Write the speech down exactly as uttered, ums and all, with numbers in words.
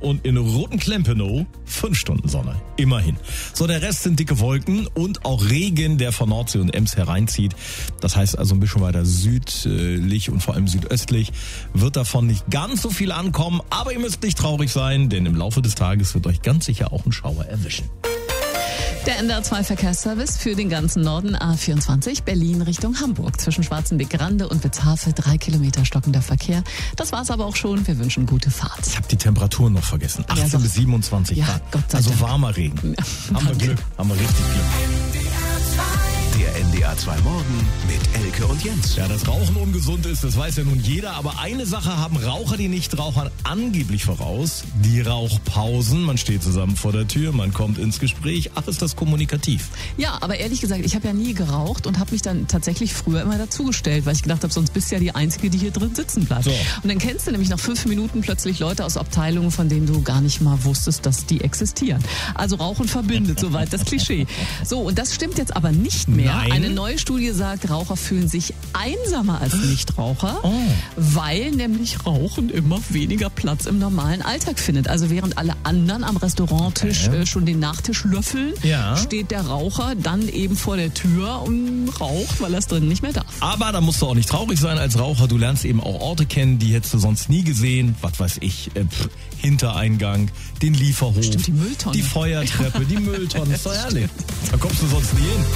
und in Roten-Klempenow fünf Stunden Sonne. Immerhin. So, der Rest sind dicke Wolken und auch Regen, der von Nordsee und Ems hereinzieht. Das heißt also ein bisschen weiter südlich und vor allem südöstlich wird davon nicht ganz so viel ankommen. Aber ihr müsst nicht traurig sein, denn im Laufe des Tages wird euch ganz sicher auch ein Schauer erwischen. Der N D R zwei Verkehrsservice für den ganzen Norden A vierundzwanzig, Berlin Richtung Hamburg. Zwischen Schwarzenbeck-Grande und Witzhafe drei Kilometer stockender Verkehr. Das war's aber auch schon. Wir wünschen gute Fahrt. Ich habe die Temperaturen noch vergessen. achtzehn Ja, bis siebenundzwanzig ja, Grad. Gott sei also Dank. warmer Regen. Ja, haben wir danke. Glück. Haben wir richtig Glück. Der N D R zwei Morgen mit Elke und Jens. Ja, dass Rauchen ungesund ist, das weiß ja nun jeder. Aber eine Sache haben Raucher, die Nichtrauchern angeblich voraus. Die Rauchpausen. Man steht zusammen vor der Tür, man kommt ins Gespräch. Ach, ist das kommunikativ. Ja, aber ehrlich gesagt, ich habe ja nie geraucht und habe mich dann tatsächlich früher immer dazugestellt, weil ich gedacht habe, sonst bist du ja die Einzige, die hier drin sitzen bleibt. So. Und dann kennst du nämlich nach fünf Minuten plötzlich Leute aus Abteilungen, von denen du gar nicht mal wusstest, dass die existieren. Also Rauchen verbindet, soweit das Klischee. So, und das stimmt jetzt aber nicht mehr. Nein. Eine neue Studie sagt, Raucher fühlen sich einsamer als Nichtraucher, Oh. weil nämlich Rauchen immer weniger Platz im normalen Alltag findet. Also während alle anderen am Restauranttisch Okay. äh, schon den Nachtisch löffeln, Ja. steht der Raucher dann eben vor der Tür und raucht, weil er es drin nicht mehr darf. Aber da musst du auch nicht traurig sein als Raucher. Du lernst eben auch Orte kennen, die hättest du sonst nie gesehen. Was weiß ich, äh, pff, Hintereingang, den Lieferhof, Stimmt, die Mülltonne. die Feuertreppe, die Mülltonne. Ist doch herrlich. Da kommst du sonst nie hin.